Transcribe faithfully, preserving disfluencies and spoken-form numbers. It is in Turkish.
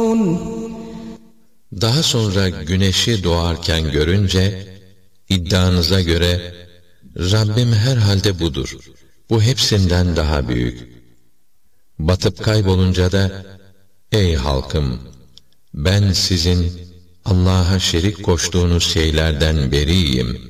Daha sonra güneşi doğarken görünce, iddianıza göre, Rabbim herhalde budur, bu hepsinden daha büyük. Batıp kaybolunca da, ey halkım, ben sizin Allah'a şerik koştuğunuz şeylerden beriyim.